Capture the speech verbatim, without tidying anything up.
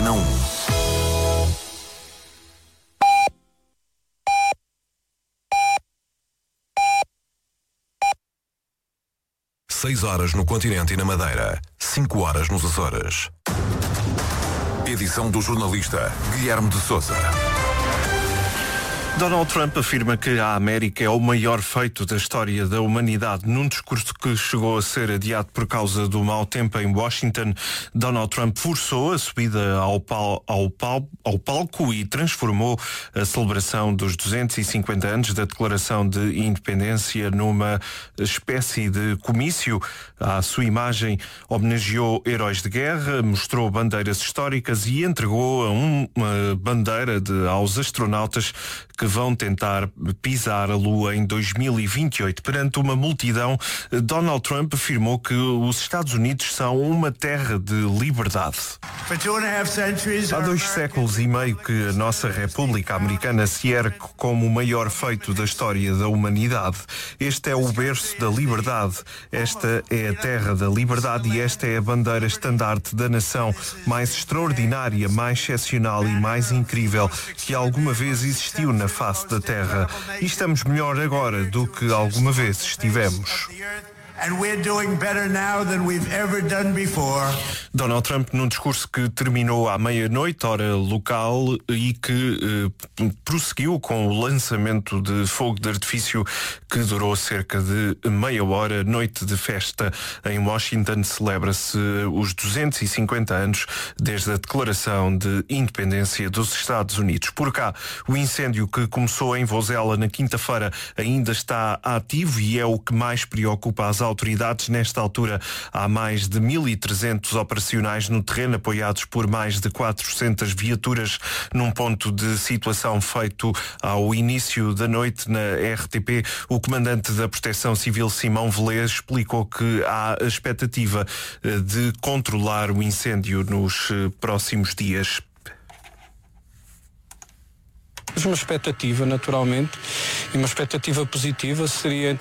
Antena um. Seis horas no continente e na Madeira. Cinco horas nos Açores. Edição do jornalista Guilherme de Sousa. Donald Trump afirma que a América é o maior feito da história da humanidade. Num discurso que chegou a ser adiado por causa do mau tempo em Washington, Donald Trump forçou a subida ao, pal- ao, pal- ao palco e transformou a celebração dos duzentos e cinquenta anos da Declaração de Independência numa espécie de comício. À sua imagem, homenageou heróis de guerra, mostrou bandeiras históricas e entregou a uma bandeira de, aos astronautas que vão tentar pisar a Lua em dois mil e vinte e oito. Perante uma multidão, Donald Trump afirmou que os Estados Unidos são uma terra de liberdade. Há dois séculos e meio que a nossa República Americana se ergue como o maior feito da história da humanidade. Este é o berço da liberdade. Esta é a terra da liberdade e esta é a bandeira estandarte da nação mais extraordinária, mais excepcional e mais incrível que alguma vez existiu na face da Terra. E estamos melhor agora do que alguma vez estivemos. Donald Trump, num discurso que terminou à meia-noite, hora local, e que eh, prosseguiu com o lançamento de fogo de artifício que durou cerca de meia hora. Noite de festa em Washington, celebra-se os duzentos e cinquenta anos desde a Declaração de Independência dos Estados Unidos. Por cá, o incêndio que começou em Vozela na quinta-feira ainda está ativo e é o que mais preocupa as autoridades. Nesta altura há mais de mil e trezentos operacionais no terreno, apoiados por mais de quatrocentas viaturas, num ponto de situação feito ao início da noite na R T P. O comandante da Proteção Civil, Simão Velez, explicou que há a expectativa de controlar o incêndio nos próximos dias. Uma expectativa, naturalmente, e uma expectativa positiva seria